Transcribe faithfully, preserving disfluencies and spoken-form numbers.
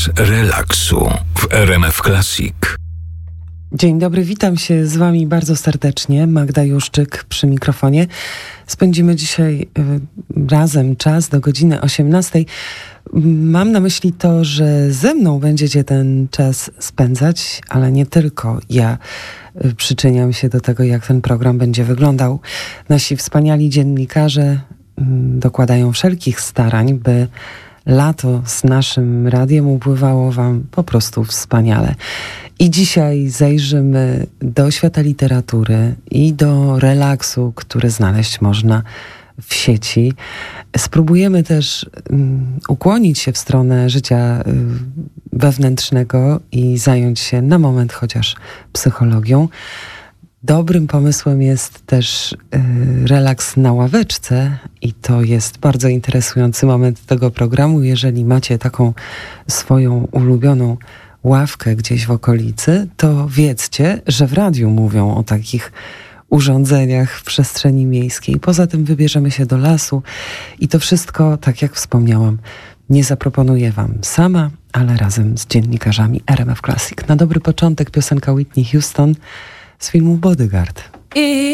Czas relaksu w R M F Classic. Dzień dobry, witam się z wami bardzo serdecznie. Magda Juszczyk przy mikrofonie. Spędzimy dzisiaj y, razem czas do godziny osiemnastej. Mam na myśli to, że ze mną będziecie ten czas spędzać, ale nie tylko ja y, przyczyniam się do tego, jak ten program będzie wyglądał. Nasi wspaniali dziennikarze y, dokładają wszelkich starań, by lato z naszym radiem upływało wam po prostu wspaniale. I dzisiaj zajrzymy do świata literatury i do relaksu, który znaleźć można w sieci. Spróbujemy też um, ukłonić się w stronę życia y, wewnętrznego i zająć się na moment chociaż psychologią. Dobrym pomysłem jest też y, relaks na ławeczce i to jest bardzo interesujący moment tego programu. Jeżeli macie taką swoją ulubioną ławkę gdzieś w okolicy, to wiedzcie, że w radiu mówią o takich urządzeniach w przestrzeni miejskiej. Poza tym wybierzemy się do lasu i to wszystko, tak jak wspomniałam, nie zaproponuję wam sama, ale razem z dziennikarzami R M F Classic. Na dobry początek piosenka Whitney Houston z filmu Bodyguard.